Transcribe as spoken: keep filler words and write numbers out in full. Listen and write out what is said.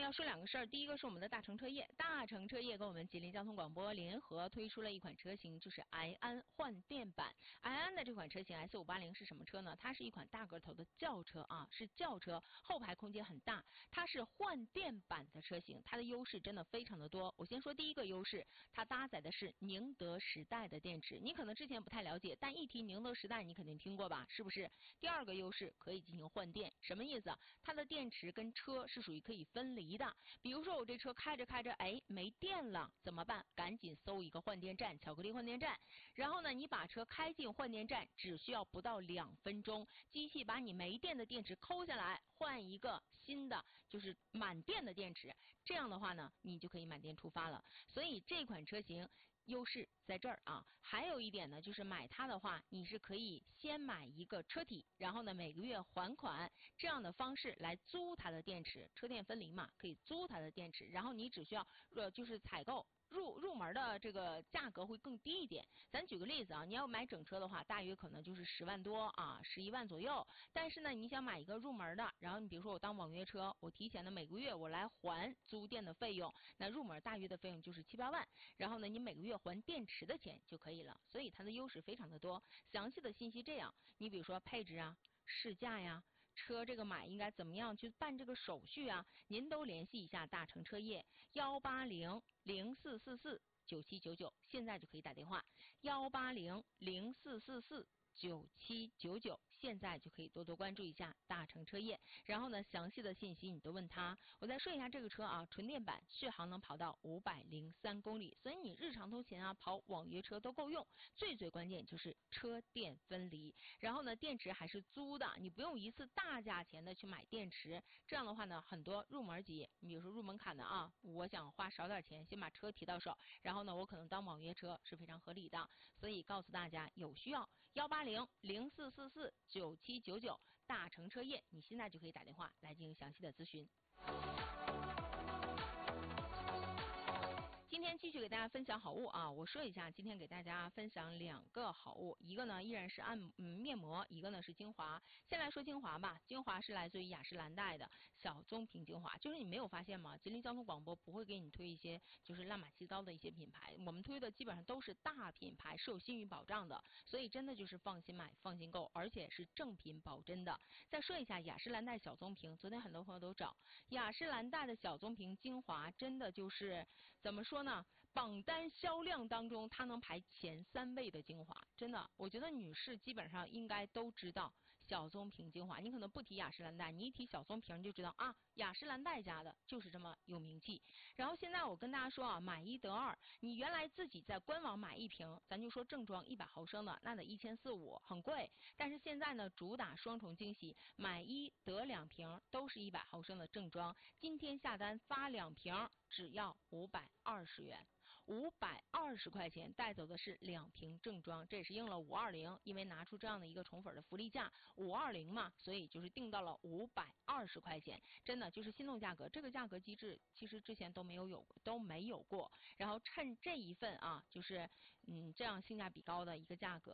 要说两个事儿，第一个是我们的大成车业，大成车业跟我们吉林交通广播联合推出了一款车型，就是埃安换电版。埃安的这款车型 S 五八零是什么车呢？它是一款大个头的轿车啊，是轿车，后排空间很大，它是换电版的车型，它的优势真的非常的多。我先说第一个优势，它搭载的是宁德时代的电池，你可能之前不太了解，但一提宁德时代，你肯定听过吧？是不是？第二个优势可以进行换电，什么意思？它的电池跟车是属于可以分离的。比如说我这车开着开着，哎，没电了怎么办？赶紧搜一个换电站，巧克力换电站。然后呢，你把车开进换电站，只需要不到两分钟，机器把你没电的电池抠下来，换一个新的，就是满电的电池。这样的话呢，你就可以满电出发了。所以这款车型优势在这儿啊。还有一点呢，就是买它的话，你是可以先买一个车体，然后呢每个月还款这样的方式来租它的电池，车电分离嘛，可以租它的电池，然后你只需要呃就是采购。入入门的这个价格会更低一点。咱举个例子啊，你要买整车的话，大约可能就是十万多啊，十一万左右。但是呢，你想买一个入门的，然后你比如说我当网约车，我提前的每个月我来还租电的费用，那入门大约的费用就是七八万。然后呢，你每个月还电池的钱就可以了。所以它的优势非常的多。详细的信息这样，你比如说配置啊、试驾呀。车这个买应该怎么样去办这个手续啊？您都联系一下大成车业幺八零零四四四九七九九，现在就可以打电话幺八零零四四四九七九九，现在就可以多多关注一下大成车业。然后呢，详细的信息你都问他。我再说一下这个车啊，纯电版，续航能跑到五百零三公里，所以你日常通勤啊、跑网约车都够用。最最关键就是车电分离，然后呢，电池还是租的，你不用一次大价钱的去买电池。这样的话呢，很多入门级，你比如说入门槛的啊，我想花少点钱先把车提到手，然后呢，我可能当网约车是非常合理的。所以告诉大家，有需要幺八零零四四四九七九九大成车业，你现在就可以打电话来进行详细的咨询。今天继续给大家分享好物啊！我说一下，今天给大家分享两个好物，一个呢依然是按嗯面膜，一个呢是精华。先来说精华吧，精华是来自于雅诗兰黛的小棕瓶精华。就是你没有发现吗？吉林交通广播不会给你推一些就是乱码七糟的一些品牌，我们推的基本上都是大品牌，是有信誉保障的，所以真的就是放心买、放心购，而且是正品保真的。再说一下雅诗兰黛小棕瓶，昨天很多朋友都找雅诗兰黛的小棕瓶精华，真的就是怎么说呢？榜单销量当中，它能排前三位的精华，真的，我觉得女士基本上应该都知道小棕瓶精华。你可能不提雅诗兰黛，你一提小棕瓶就知道啊，雅诗兰黛家的就是这么有名气。然后现在我跟大家说啊，买一得二，你原来自己在官网买一瓶，咱就说正装一百毫升的，那得一千四五，很贵。但是现在呢，主打双重惊喜，买一得两瓶，都是一百毫升的正装。今天下单发两瓶。只要五百二十元，五百二十块钱带走的是两瓶正装，这也是应了五二零，因为拿出这样的一个宠粉的福利价，五二零嘛，所以就是定到了五百二十块钱，真的就是心动价格。这个价格机制其实之前都没有有都没有过，然后趁这一份啊，就是嗯这样性价比高的一个价格